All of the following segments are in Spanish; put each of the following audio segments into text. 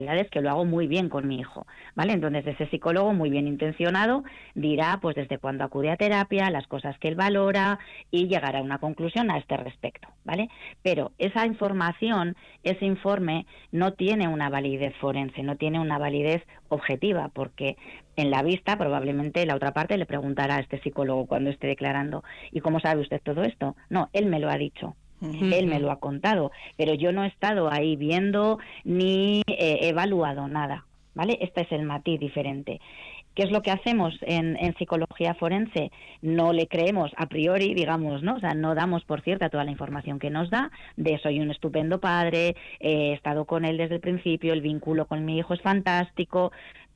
es que lo hago muy bien con mi hijo, ¿vale? Entonces ese psicólogo muy bien intencionado dirá pues desde cuándo acude a terapia, las cosas que él valora y llegará a una conclusión a este respecto, ¿vale? Pero esa información, ese informe no tiene una validez forense, no tiene una validez objetiva, porque en la vista probablemente la otra parte le preguntará a este psicólogo cuando esté declarando: ¿y cómo sabe usted todo esto? No, él me lo ha dicho. Él me lo ha contado, pero yo no he estado ahí viendo ni he evaluado nada, ¿vale? Este es el matiz diferente. ¿Qué es lo que hacemos en psicología forense? No le creemos a priori, digamos, ¿no? O sea, no damos por cierta toda la información que nos da de soy un estupendo padre, he estado con él desde el principio, el vínculo con mi hijo es fantástico.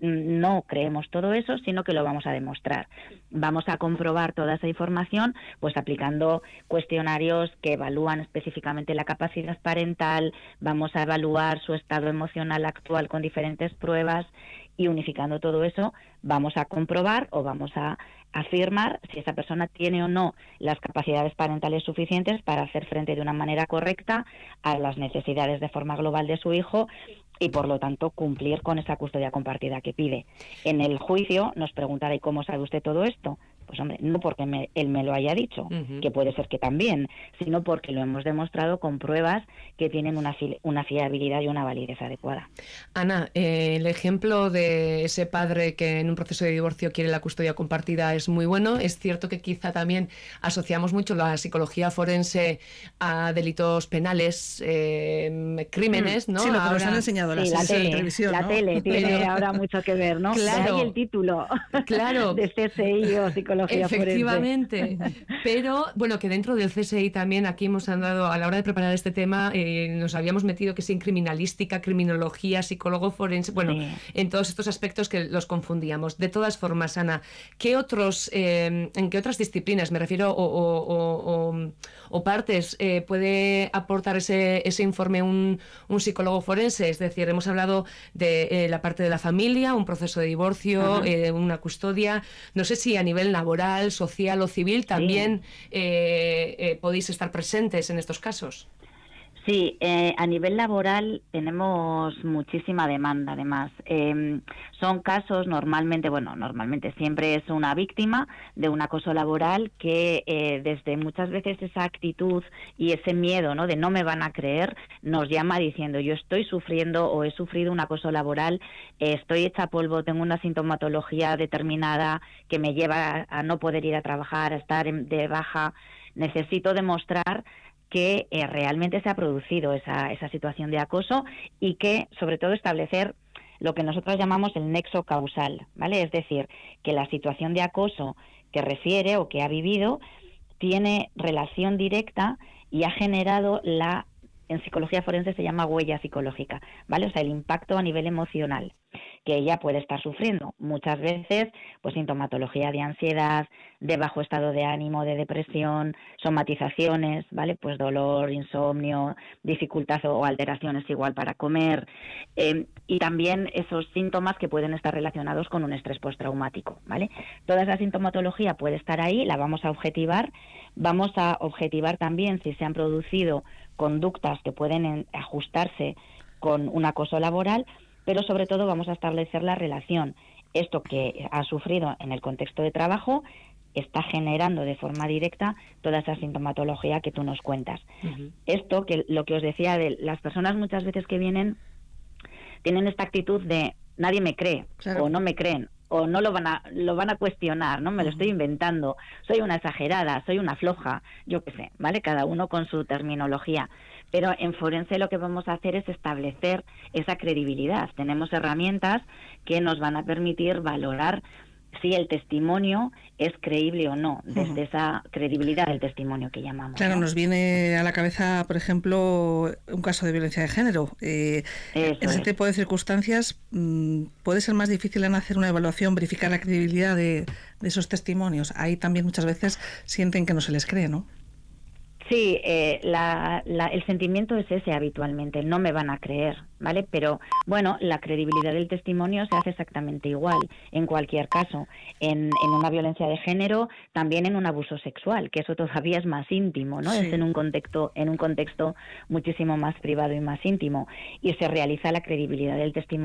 No creemos todo eso, sino que lo vamos a demostrar. Vamos a comprobar toda esa información pues aplicando cuestionarios que evalúan específicamente la capacidad parental, vamos a evaluar su estado emocional actual con diferentes pruebas y unificando todo eso vamos a comprobar o vamos a afirmar si esa persona tiene o no las capacidades parentales suficientes para hacer frente de una manera correcta a las necesidades de forma global de su hijo y por lo tanto cumplir con esa custodia compartida que pide. En el juicio nos preguntará: ¿y cómo sabe usted todo esto? Pues hombre, no porque él me lo haya dicho, que puede ser que también, sino porque lo hemos demostrado con pruebas que tienen una fiabilidad y una validez adecuada. Ana, el ejemplo de ese padre que en un proceso de divorcio quiere la custodia compartida es muy bueno. Es cierto que quizá también asociamos mucho la psicología forense a delitos penales, crímenes, ¿no? Sí, lo que ahora nos han enseñado las la series tele, de televisión, la ¿no? tele tiene ahora mucho que ver, ¿no? Claro. De ahí el título Claro. de CSI o psicología Efectivamente. forense. Pero, bueno, que dentro del CSI también aquí hemos andado, a la hora de preparar este tema, nos habíamos metido que sí en criminalística, criminología, psicólogo forense, bueno, Sí. en todos estos aspectos que los confundíamos. De todas formas, Ana, ¿en qué otras disciplinas, me refiero, o partes puede aportar ese informe un psicólogo forense? Es decir, hemos hablado de la parte de la familia, un proceso de divorcio, una custodia. No sé si a nivel laboral, social o civil también podéis estar presentes en estos casos. Sí, a nivel laboral tenemos muchísima demanda, además. Son casos normalmente siempre es una víctima de un acoso laboral que desde muchas veces esa actitud y ese miedo, ¿no?, de no me van a creer, nos llama diciendo: yo estoy sufriendo o he sufrido un acoso laboral, estoy hecha polvo, tengo una sintomatología determinada que me lleva a no poder ir a trabajar, a estar de baja, necesito demostrar que realmente se ha producido esa situación de acoso y que, sobre todo, establecer lo que nosotros llamamos el nexo causal, ¿vale? Es decir, que la situación de acoso que refiere o que ha vivido tiene relación directa y ha generado en psicología forense se llama huella psicológica, ¿vale? O sea, el impacto a nivel emocional que ella puede estar sufriendo. Muchas veces, pues sintomatología de ansiedad, de bajo estado de ánimo, de depresión, somatizaciones, ¿vale? Pues dolor, insomnio, dificultad o alteraciones igual para comer, y también esos síntomas que pueden estar relacionados con un estrés postraumático, ¿vale? Toda esa sintomatología puede estar ahí, la vamos a objetivar también si se han producido conductas que pueden ajustarse con un acoso laboral, pero sobre todo vamos a establecer la relación. Esto que ha sufrido en el contexto de trabajo está generando de forma directa toda esa sintomatología que tú nos cuentas. Esto, que lo que os decía, de las personas muchas veces que vienen tienen esta actitud de nadie me cree, claro, o no me creen, o no lo van a cuestionar, ¿no? Me lo estoy inventando, soy una exagerada, soy una floja, yo qué sé, ¿vale? Cada uno con su terminología. Pero en forense lo que vamos a hacer es establecer esa credibilidad. Tenemos herramientas que nos van a permitir valorar si el testimonio es creíble o no, desde esa credibilidad del testimonio que llamamos. Claro, ¿no? nos viene a la cabeza, por ejemplo, un caso de violencia de género. En ese tipo de circunstancias puede ser más difícil en hacer una evaluación, verificar la credibilidad de esos testimonios. Ahí también muchas veces sienten que no se les cree, ¿no? Sí, el sentimiento es ese habitualmente, no me van a creer, ¿vale? Pero bueno, la credibilidad del testimonio se hace exactamente igual en cualquier caso, en una violencia de género, también en un abuso sexual, que eso todavía es más íntimo, ¿no? Sí. Es en un contexto muchísimo más privado y más íntimo, y se realiza la credibilidad del testimonio